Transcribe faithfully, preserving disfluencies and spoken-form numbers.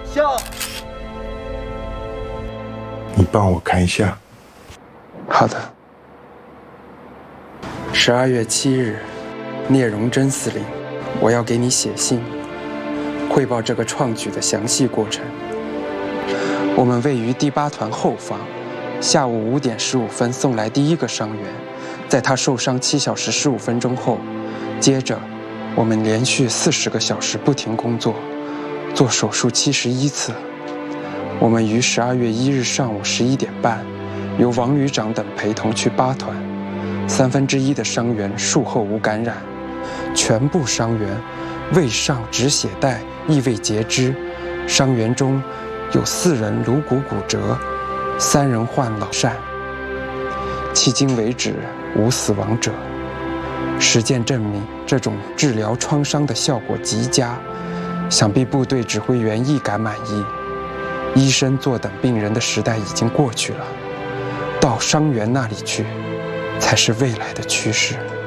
下。 你帮我看一下。 好的。十二月七日，聂荣臻司令，我要给你写信，汇报这个创举的详细过程。我们位于第八团后方，下午五点十五分送来第一个伤员，在他受伤七小时十五分钟后，接着我们连续四十个小时不停工作，做手术七十一次。我们于十二月一日上午十一点半，由王旅长等陪同去八团，三分之一的伤员术后无感染，全部伤员胃上止血带亦未截肢，伤员中有四人颅骨骨折，三人患脑疝。迄今为止无死亡者。实践证明，这种治疗创伤的效果极佳，想必部队指挥员亦感满意。医生坐等病人的时代已经过去了，到伤员那里去，才是未来的趋势。